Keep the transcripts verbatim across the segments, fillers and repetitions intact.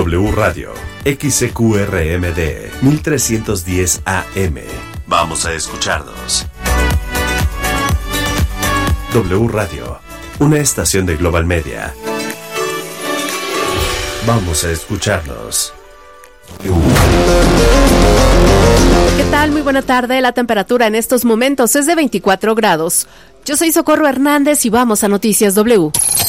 W Radio, X C Q R M D, mil trescientos diez A M. Vamos a escucharnos. W Radio, una estación de Global Media. Vamos a escucharnos. ¿Qué tal? Muy buena tarde. La temperatura en estos momentos es de veinticuatro grados. Yo soy Socorro Hernández y vamos a Noticias W.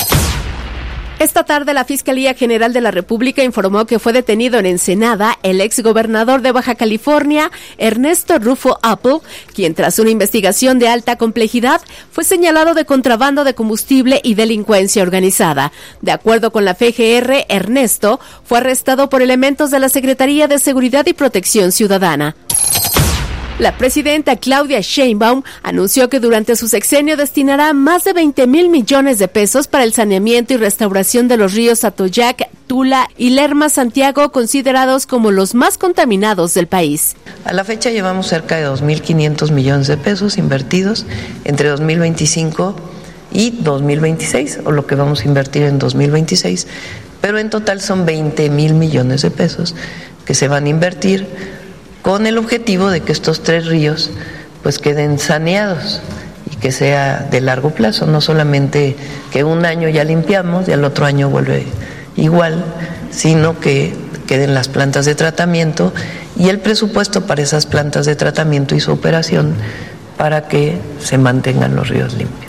Esta tarde la Fiscalía General de la República informó que fue detenido en Ensenada el exgobernador de Baja California, Ernesto Rufo Apple, quien tras una investigación de alta complejidad fue señalado de contrabando de combustible y delincuencia organizada. De acuerdo con la F G R, Ernesto fue arrestado por elementos de la Secretaría de Seguridad y Protección Ciudadana. La presidenta Claudia Sheinbaum anunció que durante su sexenio destinará más de veinte mil millones de pesos para el saneamiento y restauración de los ríos Atoyac, Tula y Lerma Santiago, considerados como los más contaminados del país. A la fecha llevamos cerca de dos mil quinientos millones de pesos invertidos entre dos mil veinticinco y dos mil veintiséis, o lo que vamos a invertir en dos mil veintiséis, pero en total son veinte mil millones de pesos que se van a invertir con el objetivo de que estos tres ríos pues queden saneados y que sea de largo plazo, no solamente que un año ya limpiamos y al otro año vuelve igual, sino que queden las plantas de tratamiento y el presupuesto para esas plantas de tratamiento y su operación para que se mantengan los ríos limpios.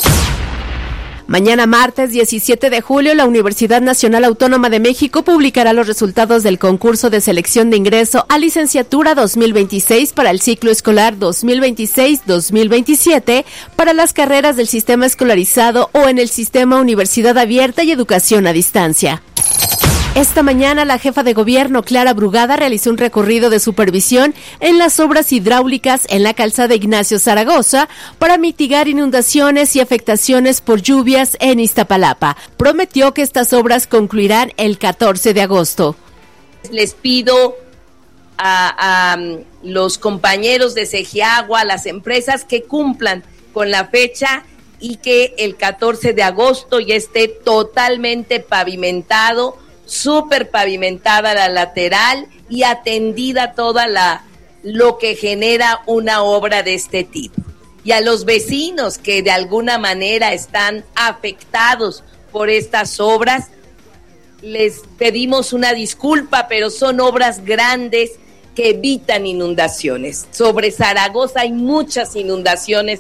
Mañana martes diecisiete de julio, la Universidad Nacional Autónoma de México publicará los resultados del concurso de selección de ingreso a licenciatura dos mil veintiséis para el ciclo escolar dos mil veintiséis dos mil veintisiete para las carreras del sistema escolarizado o en el sistema Universidad Abierta y Educación a Distancia. Esta mañana, la jefa de gobierno, Clara Brugada, realizó un recorrido de supervisión en las obras hidráulicas en la calzada Ignacio Zaragoza para mitigar inundaciones y afectaciones por lluvias en Iztapalapa. Prometió que estas obras concluirán el catorce de agosto. Les pido a, a los compañeros de Segiagua, a las empresas, que cumplan con la fecha y que el catorce de agosto ya esté totalmente pavimentado, súper pavimentada la lateral y atendida toda la lo que genera una obra de este tipo. Y a los vecinos que de alguna manera están afectados por estas obras, les pedimos una disculpa, pero son obras grandes que evitan inundaciones. Sobre Zaragoza hay muchas inundaciones.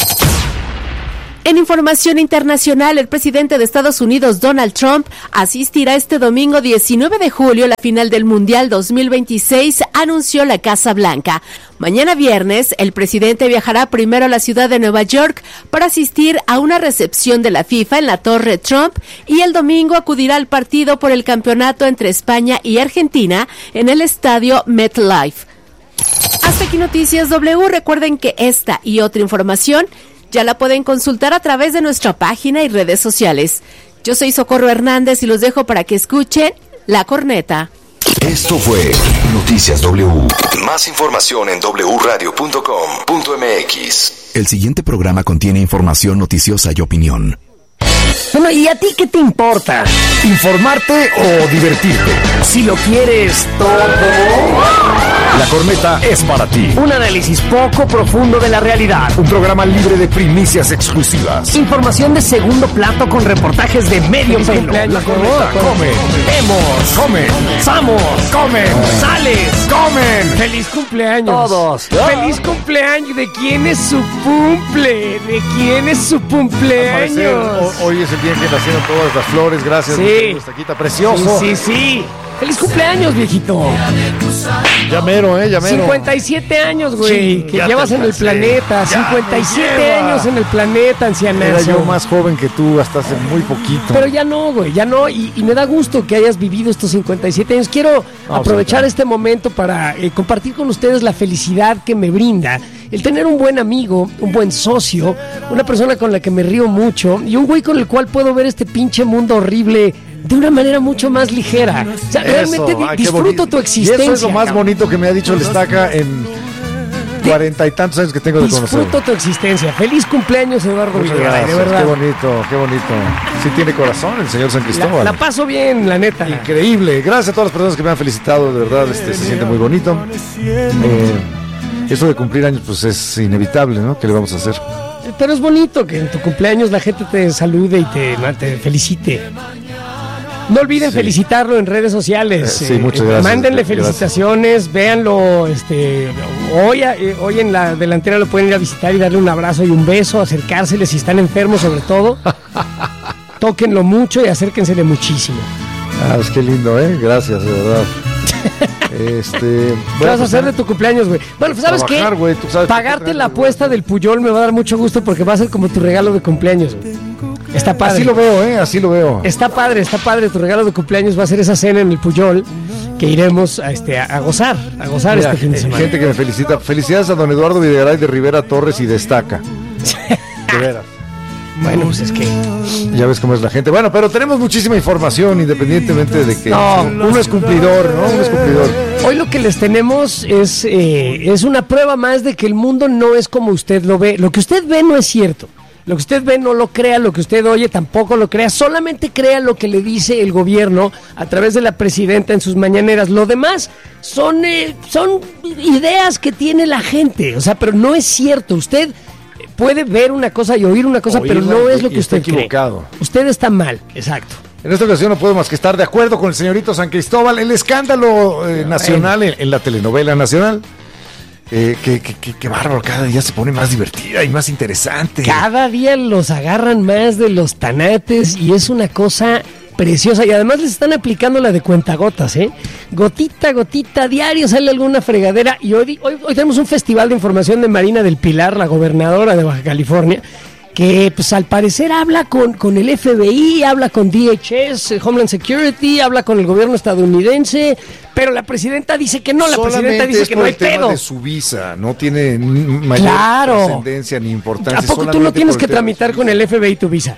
En información internacional, el presidente de Estados Unidos, Donald Trump, asistirá este domingo diecinueve de julio a la final del Mundial dos mil veintiséis, anunció la Casa Blanca. Mañana viernes, el presidente viajará primero a la ciudad de Nueva York para asistir a una recepción de la FIFA en la Torre Trump y el domingo acudirá al partido por el campeonato entre España y Argentina en el estadio MetLife. Hasta aquí Noticias W. Recuerden que esta y otra información ya la pueden consultar a través de nuestra página y redes sociales. Yo soy Socorro Hernández y los dejo para que escuchen La Corneta. Esto fue Noticias W. Más información en doble u radio punto com punto m x. El siguiente programa contiene información noticiosa y opinión. Bueno, ¿y a ti qué te importa? ¿Informarte o divertirte? Si lo quieres todo, La Corneta es para ti. Un análisis poco profundo de la realidad. Un programa libre de primicias exclusivas. Información de segundo plato con reportajes de medio pelo. La Corneta come. Vemos. Come. Samos. Comen. Sales. Comen. ¡Feliz cumpleaños! Todos. ¡Feliz cumpleaños! ¿De quién es su cumple? ¿De quién es su cumpleaños? Hoy es el día en que nacieron todas las flores. Gracias. Sí. Taquita, precioso. Sí, sí, sí. ¡Feliz cumpleaños, viejito! Llamero, eh, llamero. cincuenta y siete años, güey, Sí, que ya llevas te en el pasé. planeta. Ya cincuenta y siete me lleva. años en el planeta, ancianazo. Era yo más joven que tú hasta hace muy poquito. Pero ya no, güey, ya no. Y, y me da gusto que hayas vivido estos cincuenta y siete años. Quiero No, aprovechar pues, este momento para eh, compartir con ustedes la felicidad que me brinda el tener un buen amigo, un buen socio, una persona con la que me río mucho y un güey con el cual puedo ver este pinche mundo horrible de una manera mucho más ligera. O sea, Eso, realmente di- ay, qué disfruto bonito. tu existencia. Y eso es lo más cabrón. bonito que me ha dicho el Estaca en... cuarenta y tantos años que tengo de conocer. Disfruto tu existencia. Feliz cumpleaños, Eduardo Muchas Videgaray, gracias. de verdad. Qué bonito, qué bonito. Sí tiene corazón el señor San Cristóbal. La, la paso bien, la neta. Increíble. Gracias a todas las personas que me han felicitado, de verdad, este, se siente muy bonito. Eh, esto de cumplir años, pues es inevitable, ¿no? ¿Qué le vamos a hacer? Pero es bonito que en tu cumpleaños la gente te salude y te, te felicite. No olviden sí. felicitarlo en redes sociales. Eh, sí, muchas gracias. Mándenle gracias. felicitaciones, véanlo. Este, hoy, hoy en la delantera lo pueden ir a visitar y darle un abrazo y un beso, acercársele si están enfermos sobre todo. Tóquenlo mucho y acérquensele muchísimo. Ah, es que lindo, ¿eh? Gracias, de verdad. Este, ¿Qué vas a hacer de tu cumpleaños, güey? Bueno, pues ¿sabes trabajar, qué? Güey, tú sabes Pagarte la apuesta del Puyol me va a dar mucho gusto porque va a ser como tu regalo de cumpleaños, güey. Está padre. Así lo veo, ¿eh? Así lo veo. Está padre, está padre. Tu regalo de cumpleaños va a ser esa cena en el Puyol que iremos a, este, a, a gozar, a gozar Mira, este fin de semana. Gente que me felicita. Felicidades a don Eduardo Videgaray de Rivera Torres y Destaca. De veras. Bueno, pues es que... Ya ves cómo es la gente. Bueno, pero tenemos muchísima información independientemente de que no, uno es cumplidor, ¿no? Uno es cumplidor. Hoy lo que les tenemos es, eh, es una prueba más de que el mundo no es como usted lo ve. Lo que usted ve no es cierto. Lo que usted ve no lo crea, lo que usted oye tampoco lo crea. Solamente crea lo que le dice el gobierno a través de la presidenta en sus mañaneras. Lo demás son, eh, son ideas que tiene la gente. O sea, pero no es cierto. Usted... puede ver una cosa y oír una cosa, Oírla, pero no es lo que usted cree. Usted está mal, exacto. En esta ocasión no puedo más que estar de acuerdo con el señorito San Cristóbal. El escándalo eh, nacional en, en la telenovela nacional. Eh, que, que, que, que bárbaro, cada día se pone más divertida y más interesante. Cada día los agarran más de los tanates y es una cosa... preciosa, y además les están aplicando la de cuentagotas, ¿eh? Gotita, gotita, diario sale alguna fregadera, y hoy, hoy, hoy tenemos un festival de información de Marina del Pilar, la gobernadora de Baja California, que pues al parecer habla con, con el F B I, habla con D H S, Homeland Security, habla con el gobierno estadounidense, pero la presidenta dice que no, la Solamente presidenta dice es que por no hay el tema pedo. De su visa, no tiene mayor claro. trascendencia ni importancia. ¿A poco tú no tienes que tramitar con el F B I tu visa?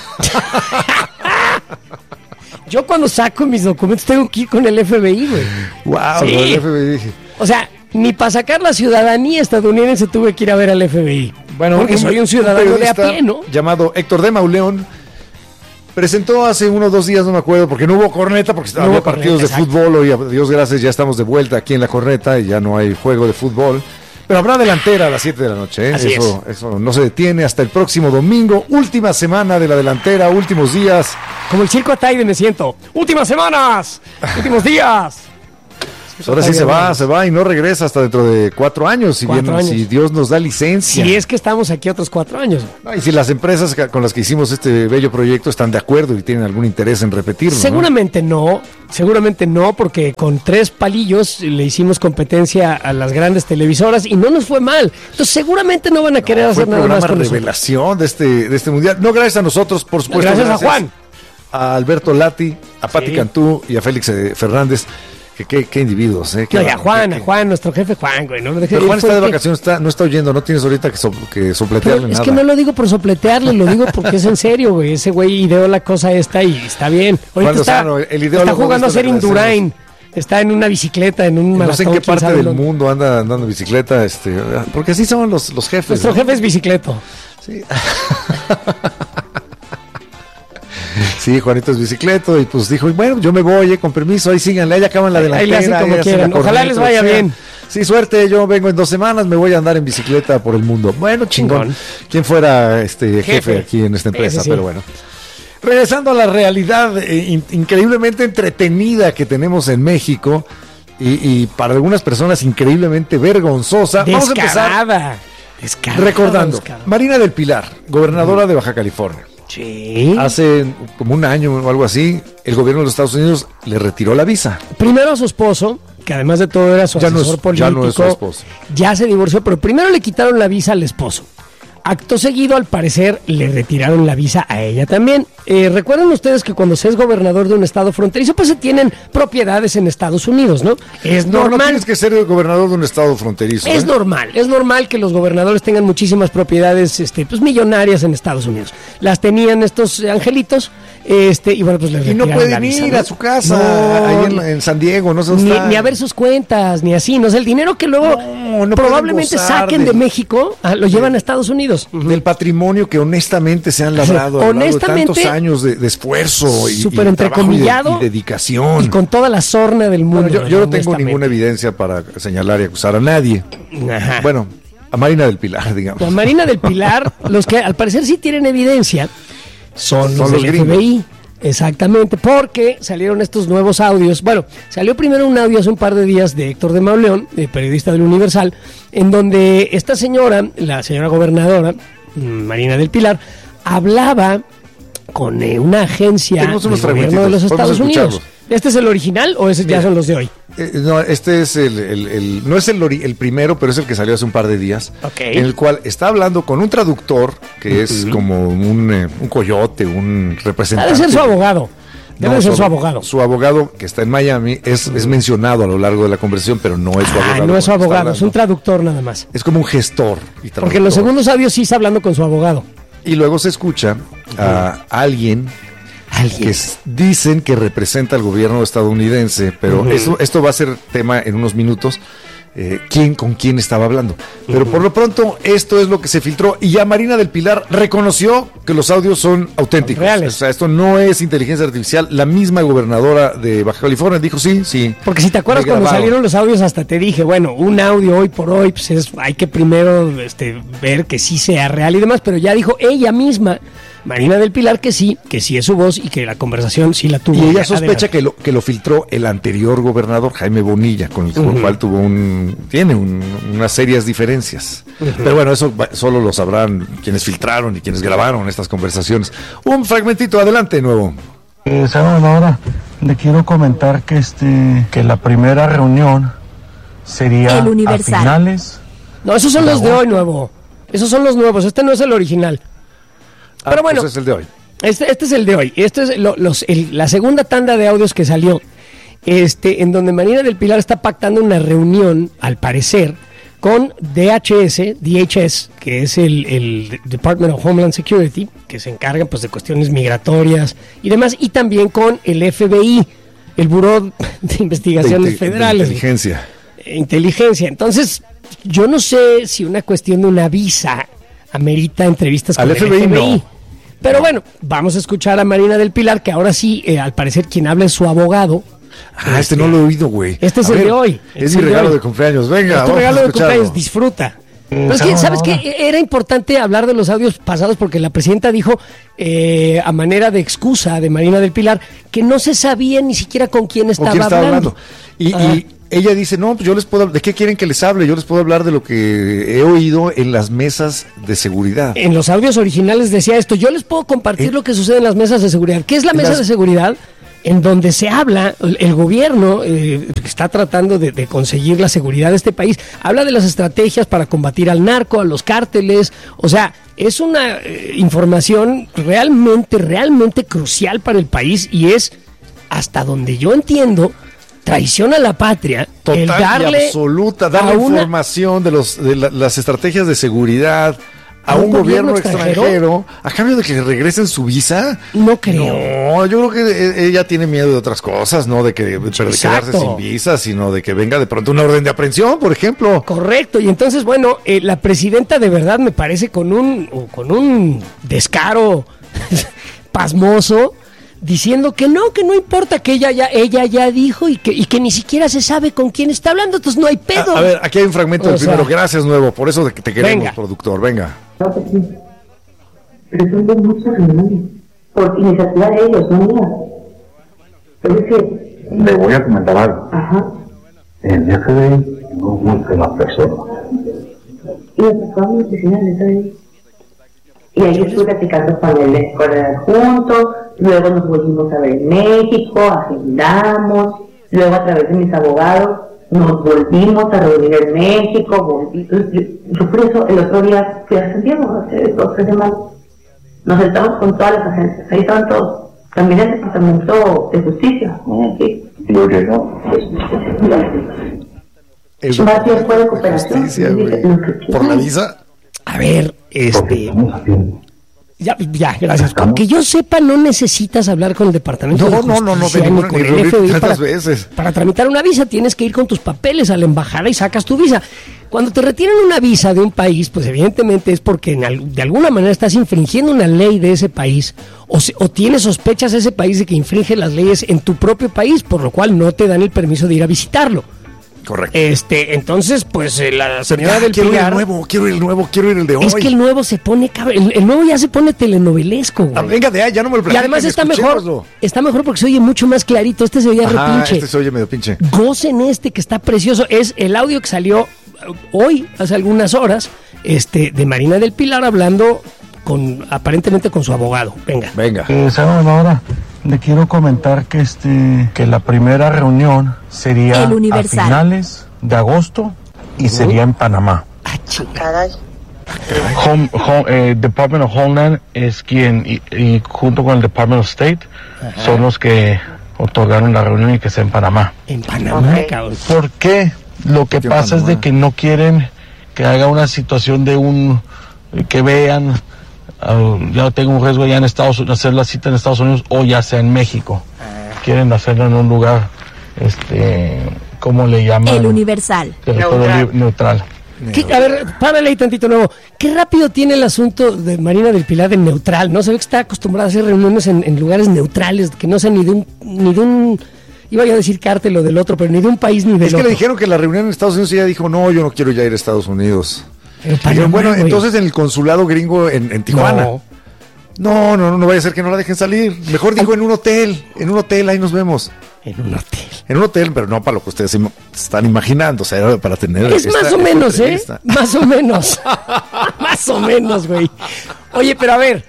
Yo cuando saco mis documentos tengo que ir con el F B I, güey. Wow, sí. el F B I. O sea, ni para sacar la ciudadanía estadounidense tuve que ir a ver al F B I. Bueno, porque un, soy un ciudadano un de a pie, ¿no? Llamado Héctor de Mauleón presentó hace unos dos días, no me acuerdo, porque no hubo corneta, porque no había partidos corneta, de exacto. fútbol. Hoy, a Dios gracias, ya estamos de vuelta aquí en la corneta y ya no hay juego de fútbol. Pero habrá delantera a las siete de la noche, ¿eh? Así eso, es. eso no se detiene hasta el próximo domingo. Última semana de la delantera, últimos días. Como el circo Ataide me siento. ¡Últimas semanas! ¡Últimos días! Pues ahora sí se va, se va y no regresa hasta dentro de cuatro años, si, cuatro bien, años. si Dios nos da licencia. Si es que estamos aquí otros cuatro años. No, y si las empresas con las que hicimos este bello proyecto están de acuerdo y tienen algún interés en repetirlo. Seguramente no, no seguramente no, porque con tres palillos le hicimos competencia a las grandes televisoras y no nos fue mal. Entonces seguramente no van a querer no, hacer nada más con revelación de este, de este mundial. No gracias a nosotros, por supuesto. Gracias, gracias a Juan. A Alberto Lati, a Pati sí. Cantú y a Félix eh, Fernández. Que, qué, qué individuos, ¿eh? Qué no, y a Juan, a Juan, nuestro jefe Juan, güey. No, Pero Juan está de vacaciones, está, no está oyendo, no tienes ahorita que, so, que sopletearle es nada. Es que no lo digo por sopletearle, lo digo porque es en serio, güey. Ese güey ideó la cosa esta y está bien. Ahorita está, Lozano, el está jugando a ser Indurain. Está en una bicicleta, en un maratón. No sé en qué parte del dónde. mundo anda andando en bicicleta, este, porque así son los, los jefes. Nuestro ¿no? jefe es bicicleto. Sí. Sí, Juanito es bicicleto y pues dijo, bueno, yo me voy, eh, con permiso, ahí síganle, ahí acaban la delantera. Ahí le hacen como quieran, ojalá les vaya bien. Sí, suerte, yo vengo en dos semanas, me voy a andar en bicicleta por el mundo. Bueno, chingón. chingón. ¿Quién fuera este jefe, jefe aquí en esta empresa? Sí. Pero bueno. Regresando a la realidad eh, in- increíblemente entretenida que tenemos en México y, y para algunas personas increíblemente vergonzosa. Descarada. Vamos a empezar descarada, recordando. descarada. Marina del Pilar, gobernadora de Baja California. Sí. Hace como un año o algo así, el gobierno de los Estados Unidos le retiró la visa. Primero a su esposo, que además de todo era su ya asesor no es, político. Ya no es su esposo. Ya se divorció, pero primero le quitaron la visa al esposo. Acto seguido, al parecer, le retiraron la visa a ella también. Eh, Recuerden ustedes que cuando se es gobernador de un estado fronterizo, pues se tienen propiedades en Estados Unidos, ¿no? Es no, normal. No tienes que ser el gobernador de un estado fronterizo. Es ¿eh? normal, es normal que los gobernadores tengan muchísimas propiedades, este, pues millonarias en Estados Unidos. Las tenían estos angelitos, Este, y bueno, pues le Y no pueden ir a su casa, no, ahí en, en San Diego, no sé dónde ni, está. ni a ver sus cuentas, ni así, no sé, el dinero que luego no, no probablemente saquen de, de México, ah, lo llevan a Estados Unidos. Del patrimonio que honestamente se han labrado a lo largo de tantos años de, de esfuerzo y, súper y entrecomillado y, de, y dedicación. Y con toda la sorna del mundo. Bueno, yo, yo no tengo ninguna evidencia para señalar y acusar a nadie. Ajá. Bueno, a Marina del Pilar, digamos. A Marina del Pilar, los que al parecer sí tienen evidencia, son, son los del F B I. Exactamente, porque salieron estos nuevos audios. Bueno, salió primero un audio hace un par de días de Héctor de Mauleón, de periodista del Universal, en donde esta señora, la señora gobernadora, Marina del Pilar, hablaba con eh, una agencia del gobierno de los Estados Unidos. ¿Este es el original o ese ya son los de hoy? Eh, no, este es el, el, el no es el, ori- el primero, pero es el que salió hace un par de días, okay. En el cual está hablando con un traductor que uh-huh. es como un, eh, un coyote, un representante. Debe ser su abogado. Debe no, ser su, su abogado. Su abogado, que está en Miami, es, uh-huh. es mencionado a lo largo de la conversación, pero no es su abogado. Ah, no es su abogado, es un traductor nada más. Es como un gestor y Porque en los segundos audios sí está hablando con su abogado. Y luego se escucha uh-huh. a alguien... ¿Alguien? Que s- dicen que representa al gobierno estadounidense, pero uh-huh. eso, esto va a ser tema en unos minutos, eh, quién con quién estaba hablando. Pero uh-huh. por lo pronto, esto es lo que se filtró, y ya Marina del Pilar reconoció que los audios son auténticos. Reales. O sea, esto no es inteligencia artificial. La misma gobernadora de Baja California dijo sí, sí. Porque si te acuerdas cuando salieron los audios, hasta te dije, bueno, un audio hoy por hoy, pues es, hay que primero este, ver que sí sea real y demás, pero ya dijo ella misma, Marina del Pilar, que sí, que sí es su voz y que la conversación sí la tuvo. Y ella sospecha que lo, que lo filtró el anterior gobernador, Jaime Bonilla, con el uh-huh. cual tuvo un, tiene un, unas serias diferencias. Uh-huh. Pero bueno, eso va, solo lo sabrán quienes filtraron y quienes grabaron estas conversaciones. Un fragmentito, adelante, nuevo. Eh, Salvadora, le quiero comentar que este que la primera reunión sería el Universal. A finales. No, esos son los de hoy, nuevo. Esos son los nuevos, este no es el original. Ah, pero bueno, pues es el de hoy. Este, este es el de hoy. Este es lo, los, el, la segunda tanda de audios que salió, este, en donde Marina del Pilar está pactando una reunión, al parecer, con D H S, D H S, que es el, el Department of Homeland Security, que se encarga pues de cuestiones migratorias y demás, y también con el F B I, el Buró de Investigaciones de, Federales. De inteligencia. Inteligencia. Entonces, yo no sé si una cuestión de una visa amerita entrevistas con al el F B I. F B I no. Pero bueno, vamos a escuchar a Marina del Pilar, que ahora sí, eh, al parecer, quien habla es su abogado. Ah, este, este no lo he oído, güey. Este es a el ver, de hoy. Es mi regalo de, de cumpleaños. Venga, es tu regalo de cumpleaños, disfruta. Pero es que, ¿sabes qué? Era importante hablar de los audios pasados porque la presidenta dijo, eh, a manera de excusa de Marina del Pilar, que no se sabía ni siquiera con quién estaba, ¿Con quién estaba hablando. hablando. Y, ah. y ella dice, no, pues yo les puedo, ¿de qué quieren que les hable? Yo les puedo hablar de lo que he oído en las mesas de seguridad. En los audios originales decía esto, yo les puedo compartir ¿Eh? lo que sucede en las mesas de seguridad. ¿Qué es la mesa las... de seguridad? En donde se habla, el gobierno eh, que está tratando de, de conseguir la seguridad de este país, habla de las estrategias para combatir al narco, a los cárteles, o sea, es una eh, información realmente, realmente crucial para el país y es, hasta donde yo entiendo, traición a la patria. Total el darle y absoluta, darle información una... de, los, de la, las estrategias de seguridad a un, un gobierno, gobierno extranjero? extranjero a cambio de que le regresen su visa. No creo. No, yo creo que ella tiene miedo de otras cosas, no de que de quedarse sin visa, sino de que venga de pronto una orden de aprehensión, por ejemplo. Correcto, y entonces, bueno, eh, la presidenta de verdad me parece con un, con un descaro pasmoso, diciendo que no, que no importa, que ella ya, ella ya dijo y que, y que ni siquiera se sabe con quién está hablando, entonces no hay pedo. A, a ver, aquí hay un fragmento o del sea, primero. Gracias, Nuevo, por eso de que te queremos, venga. Productor, venga. Claro que sí. Pero son de muchas reuniones, por iniciativa de ellos, no mía. Es decir, le voy a comentar algo. Ajá. El F B I no busca las personas. Y nos tocamos en la oficina del F B I. Y ahí estuve platicando con el escuela juntos, luego nos volvimos a ver en México, agendamos, luego a través de mis abogados nos volvimos a reunir en México, volví, yo por eso el otro día fui a Santiago, hace dos o tres semanas, nos sentamos con todas las agencias, ahí estaban todos, también el Departamento de Justicia, ¿sí? Yo llegó. Más tiempo de cooperación. Justicia, güey. ¿Por la visa? A ver, este... Ya, ya, gracias. Aunque yo sepa, no necesitas hablar con el Departamento no, de Justicia. No, no, no, ni ninguna, con ni el F B I para, veces. para tramitar una visa tienes que ir con tus papeles a la embajada y sacas tu visa. Cuando te retiran una visa de un país, pues evidentemente es porque en al, de alguna manera estás infringiendo una ley de ese país o, se, o tienes sospechas ese país de que infringe las leyes en tu propio país, por lo cual no te dan el permiso de ir a visitarlo. Correcto. Este, entonces, pues eh, la señora ya, del quiero Pilar... Quiero ir el nuevo, quiero ir el nuevo, quiero ir el de hoy. Es que el nuevo se pone... El, el nuevo ya se pone telenovelesco, güey. Ah, venga de ahí, ya no me lo platiquen. Y además está mejor, está mejor porque se oye mucho más clarito. Este se oye repinche. Este se oye medio pinche. Gocen este que está precioso. Es el audio que salió hoy, hace algunas horas, este, de Marina del Pilar hablando con, aparentemente con su abogado. Venga. Venga. Eh, ahora le quiero comentar que este, que la primera reunión sería a finales de agosto y uh-huh. sería en Panamá. Ah, caray. Home, home, eh, Department of Homeland es quien, y, y junto con el Department of State, ajá, son los que otorgaron la reunión y que sea en Panamá. En Panamá, okay. Cabrón. ¿Por qué? Lo que ¿Qué pasa Panamá? Es de que no quieren que haga una situación de un, que vean, uh, ya tengo un riesgo ya en Estados Unidos, hacer la cita en Estados Unidos o ya sea en México. Ah. Quieren hacerlo en un lugar, este... ¿cómo le llaman? El Universal. Neutral. neutral. ¿Qué, a ver, párale ahí tantito nuevo. Qué rápido tiene el asunto de Marina del Pilar de neutral, ¿no? Se ve que está acostumbrada a hacer reuniones en, en lugares neutrales, que no sean ni de un, ni de un, iba yo a decir cártel o del otro, pero ni de un país ni del es otro. Es que le dijeron que la reunión en Estados Unidos y ella dijo, no, yo no quiero ya ir a Estados Unidos. Pero Panamá, dijeron, bueno, güey. Entonces en el consulado gringo en, en Tijuana. No. No, no, no, no vaya a ser que no la dejen salir. Mejor digo en un hotel, en un hotel, ahí nos vemos. En un hotel. En un hotel, pero no para lo que ustedes im- están imaginando, o sea, para tener... Es esta, más o menos, ¿eh? Más o menos. Más o menos, güey. Oye, pero a ver,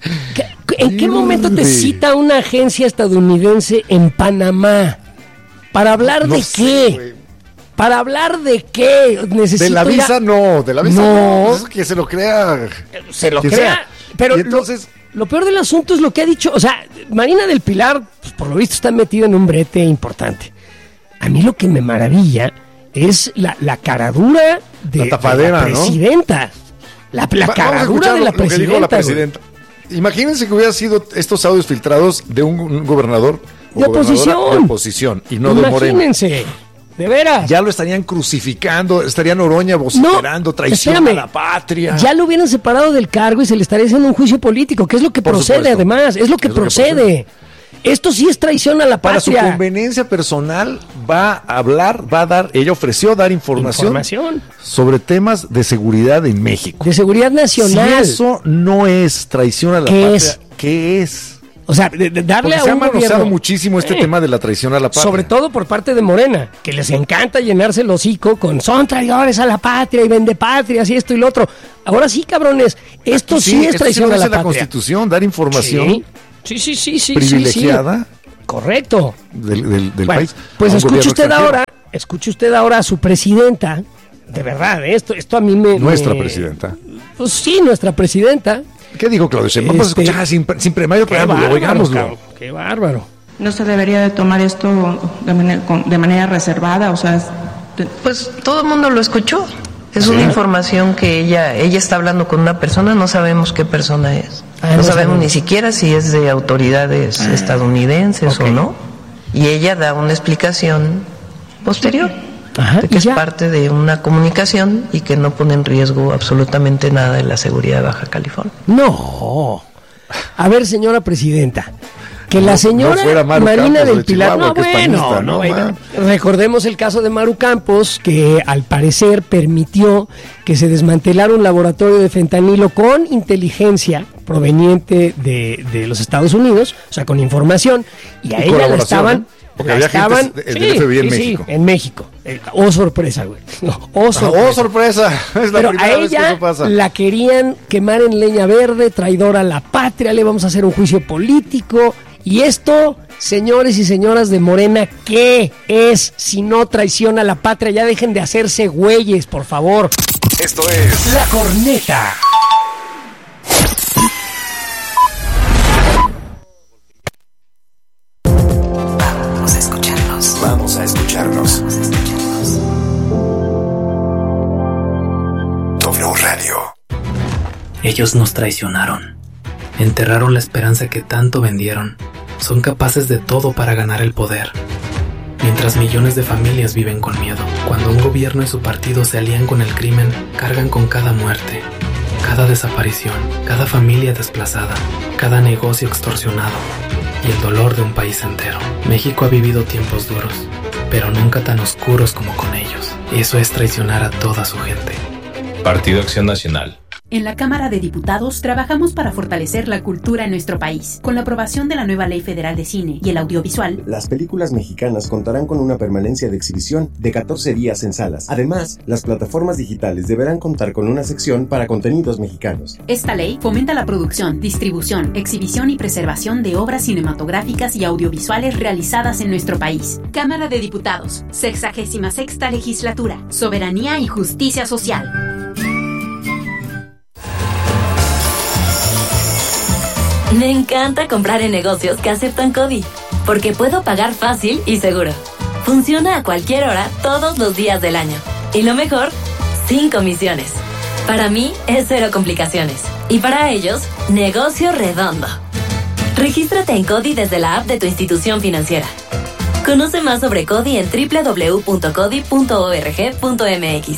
¿en qué momento te cita una agencia estadounidense en Panamá? ¿Para hablar no de sé, qué? Wey. ¿Para hablar de qué? Necesito de la visa, a... no, de la visa no. no. Es que se lo crea... Se lo crea, sea. Pero... Y entonces... Lo... Lo peor del asunto es lo que ha dicho, o sea, Marina del Pilar, pues, por lo visto está metida en un brete importante. A mí lo que me maravilla es la, la caradura de la, tapadera, de la presidenta. ¿No? La, la Va, caradura de la, lo, presidenta, lo que dijo la presidenta. Imagínense que hubiera sido estos audios filtrados de un, un gobernador o de oposición. de oposición y no de Morena. Imagínense. De veras. Ya lo estarían crucificando, estarían Oroña vociferando, no, traición espérame, a la patria. Ya lo hubieran separado del cargo y se le estaría haciendo un juicio político, que es lo que Por procede supuesto. además, es lo que es procede. Lo que procede. Esto sí es traición a la Para patria. Para su conveniencia personal va a hablar, va a dar, ella ofreció dar información, información sobre temas de seguridad en México. De seguridad nacional. Si eso no es traición a la ¿Qué patria, es? ¿qué es? O sea, de, de darle Porque a se un ha manoseado gobierno muchísimo este eh, tema de la traición a la patria. Sobre todo por parte de Morena, que les encanta llenarse el hocico con son traidores a la patria y vendepatrias y esto y lo otro. Ahora sí, cabrones, esto sí, sí es traición sí a la, la patria. Constitución, dar información sí, sí, sí, sí, privilegiada. Sí, sí. Correcto. Del, del, del bueno, país. Pues escuche usted extranjero. ahora, escuche usted ahora a su presidenta, de verdad, esto, esto a mí me... Nuestra me, presidenta. Pues sí, nuestra presidenta. ¿Qué dijo Claudio Sheinbaum? Vamos este, a escuchar sin, sin premario preámbulo, oigámoslo. Qué bárbaro. No se debería de tomar esto de manera, de manera reservada, o sea... De... Pues todo el mundo lo escuchó. Es ¿Sí? una información que ella ella está hablando con una persona, no sabemos qué persona es. Ah, no, no sabemos, sabemos ni siquiera si es de autoridades ah, estadounidenses okay. o no. Y ella da una explicación posterior. Ajá, de que es ya? parte de una comunicación y que no pone en riesgo absolutamente nada de la seguridad de Baja California. No. A ver, señora presidenta, que la señora no Marina Campos del de Pilar, Chihuahua, no, bueno, panista, no, no, bueno, recordemos el caso de Maru Campos, que al parecer permitió que se desmantelara un laboratorio de fentanilo con inteligencia proveniente de, de los Estados Unidos, o sea, con información, y a y ella la estaban... ¿eh? Porque había estaban, gente del sí, F B I en sí, México. Sí, en México. Eh, oh, sorpresa, güey. No, oh, sorpresa. Oh, sorpresa. Es la Pero primera a vez que ella eso pasa. la querían quemar en leña verde, traidora a la patria, le vamos a hacer un juicio político. Y esto, señores y señoras de Morena, ¿qué es si no traición a la patria? Ya dejen de hacerse güeyes, por favor. Esto es La Corneta. Vamos a escucharnos. W Radio. Ellos nos traicionaron. Enterraron la esperanza que tanto vendieron. Son capaces de todo para ganar el poder. Mientras millones de familias viven con miedo. Cuando un gobierno y su partido se alían con el crimen, cargan con cada muerte, cada desaparición, cada familia desplazada, cada negocio extorsionado y el dolor de un país entero. México ha vivido tiempos duros, pero nunca tan oscuros como con ellos. Eso es traicionar a toda su gente. Partido Acción Nacional. En la Cámara de Diputados trabajamos para fortalecer la cultura en nuestro país. Con la aprobación de la nueva Ley Federal de Cine y el Audiovisual, las películas mexicanas contarán con una permanencia de exhibición de catorce días en salas. Además, las plataformas digitales deberán contar con una sección para contenidos mexicanos. Esta ley fomenta la producción, distribución, exhibición y preservación de obras cinematográficas y audiovisuales realizadas en nuestro país. Cámara de Diputados, sexagésima sexta legislatura, soberanía y justicia social. Me encanta comprar en negocios que aceptan CODI, porque puedo pagar fácil y seguro. Funciona a cualquier hora, todos los días del año. Y lo mejor, sin comisiones. Para mí es cero complicaciones. Y para ellos, negocio redondo. Regístrate en CODI desde la app de tu institución financiera. Conoce más sobre CODI en doble u doble u doble u punto codi punto org punto m x.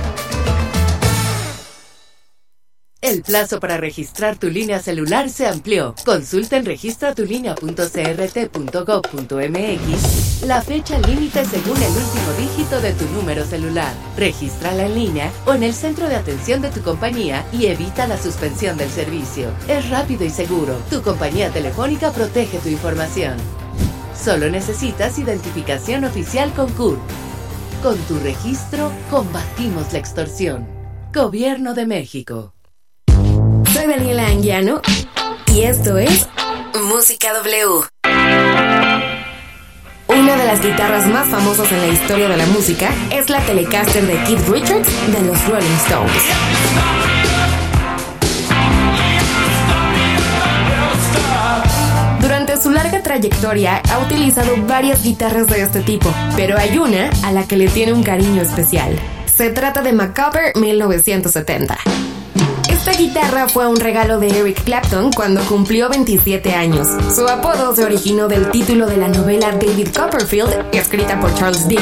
El plazo para registrar tu línea celular se amplió. Consulta en registra tu línea punto c r t punto gov punto m x la fecha límite según el último dígito de tu número celular. Regístrala en línea o en el centro de atención de tu compañía y evita la suspensión del servicio. Es rápido y seguro. Tu compañía telefónica protege tu información. Solo necesitas identificación oficial con C U R. Con tu registro, combatimos la extorsión. Gobierno de México. Soy Daniela Anguiano y esto es Música W. Una de las guitarras más famosas en la historia de la música es la Telecaster de Keith Richards de los Rolling Stones. Durante su larga trayectoria ha utilizado varias guitarras de este tipo, pero hay una a la que le tiene un cariño especial. Se trata de Macabre mil novecientos setenta. Esta guitarra fue un regalo de Eric Clapton cuando cumplió veintisiete años. Su apodo se originó del título de la novela David Copperfield, escrita por Charles Dickens.